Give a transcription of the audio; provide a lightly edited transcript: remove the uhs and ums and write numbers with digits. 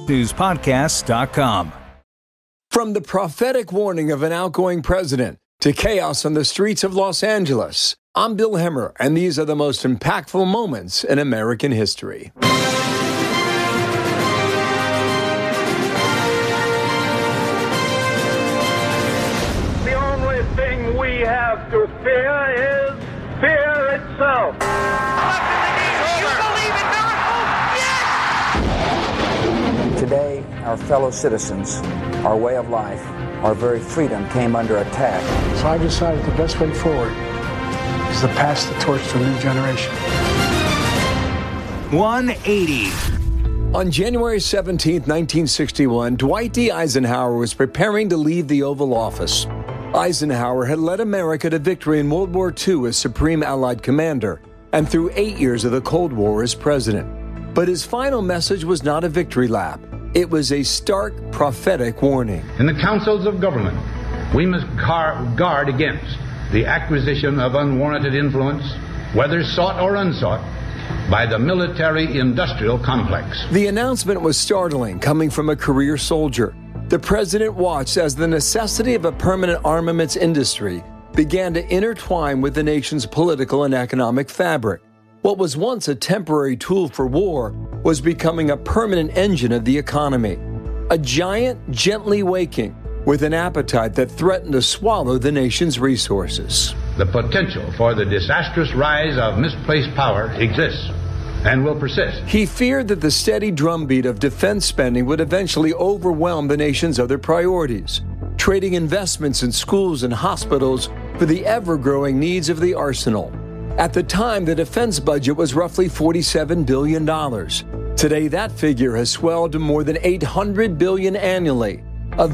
newspodcast.com. From the prophetic warning of an outgoing president to chaos on the streets of Los Angeles, I'm Bill Hemmer, and these are the most impactful moments in American history. The only thing we have to fear is fear itself. You believe in miracles? Yes! Today, our fellow citizens, our way of life, our very freedom came under attack. So I decided the best way forward is to pass the torch to a new generation. 180. On January 17, 1961, Dwight D. Eisenhower was preparing to leave the Oval Office. Eisenhower had led America to victory in World War II as Supreme Allied Commander and through 8 years of the Cold War as President. But his final message was not a victory lap. It was a stark prophetic warning. In the councils of government, we must guard against the acquisition of unwarranted influence, whether sought or unsought, by the military-industrial complex. The announcement was startling, coming from a career soldier. The president watched as the necessity of a permanent armaments industry began to intertwine with the nation's political and economic fabric. What was once a temporary tool for war was becoming a permanent engine of the economy. A giant gently waking with an appetite that threatened to swallow the nation's resources. The potential for the disastrous rise of misplaced power exists and will persist. He feared that the steady drumbeat of defense spending would eventually overwhelm the nation's other priorities, trading investments in schools and hospitals for the ever-growing needs of the arsenal. At the time, the defense budget was roughly $47 billion. Today, that figure has swelled to more than $800 billion annually.